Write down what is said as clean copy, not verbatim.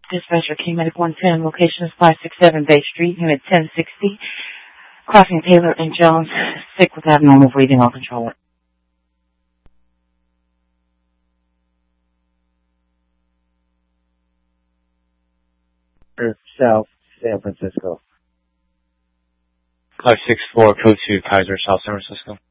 Dispatcher, King Medic 110, location is 567 Bay Street, unit 1060, crossing Taylor and Jones, sick with abnormal breathing, all control. South, San Francisco. 564, code 2, Kaiser, South San Francisco.